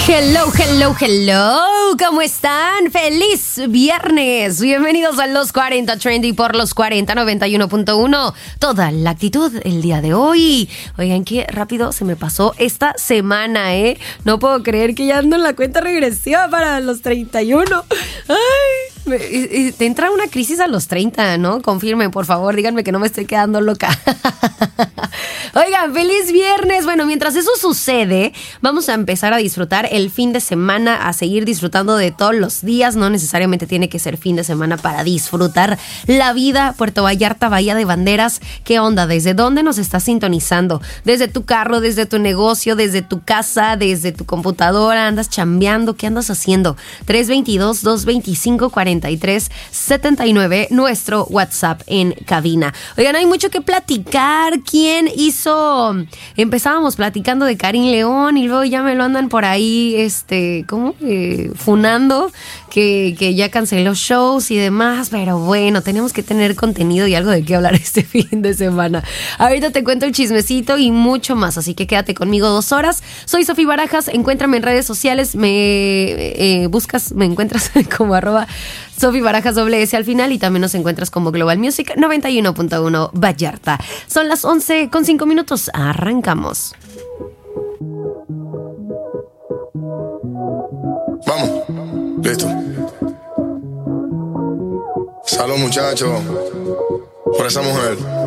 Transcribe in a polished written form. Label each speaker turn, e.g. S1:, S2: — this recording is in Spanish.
S1: Hello, hello, hello. ¿Cómo están? ¡Feliz viernes! Bienvenidos a Los 40 Trendy por Los 40 91.1. Toda la actitud el día de hoy. Oigan, qué rápido se me pasó esta semana, ¿eh? No puedo creer que ya ando en la cuenta regresiva para los 31. ¡Ay! Te entra una crisis a los 30, ¿no? Confirmen, por favor, díganme que no me estoy quedando loca. Oigan, feliz viernes. Bueno, mientras eso sucede, vamos a empezar a disfrutar el fin de semana, a seguir disfrutando de todos los días. No necesariamente tiene que ser fin de semana para disfrutar la vida. Puerto Vallarta, Bahía de Banderas, ¿qué onda? ¿Desde dónde nos estás sintonizando? ¿Desde tu carro, desde tu negocio, desde tu casa, desde tu computadora? ¿Andas chambeando? ¿Qué andas haciendo? 322-225-4379, nuestro WhatsApp en cabina. Oigan, hay mucho que platicar. ¿Quién hizo? Empezábamos platicando de Karim León y luego ya me lo andan por ahí, funando, que ya canceló shows y demás, pero bueno, tenemos que tener contenido y algo de qué hablar este fin de semana. Ahorita te cuento el chismecito y mucho más, así que quédate conmigo 2 horas. Soy Sofi Barajas, encuéntrame en redes sociales, me encuentras como @Sofi Barajas S al final, y también nos encuentras como Global Music 91.1 Vallarta. Son las 11:05. Arrancamos.
S2: Vamos, listo. Salud, muchachos, por esa mujer.